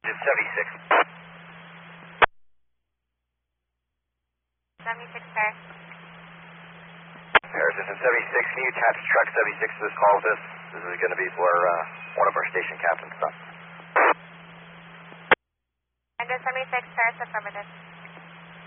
It's 76. 76 Paris. Paris, this is 76. Can you attach truck 76 to this call? This is going to be for one of our station captains. Under 76 Paris, affirmative.